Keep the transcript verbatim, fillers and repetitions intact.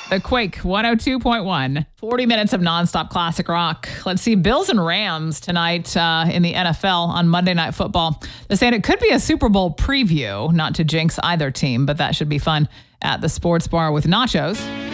The Quake one oh two point one. forty minutes of nonstop classic rock. Let's see, Bills and Rams tonight uh, in the N F L on Monday Night Football. They're saying it could be a Super Bowl preview, not to jinx either team, but that should be fun at the Sports Bar with nachos.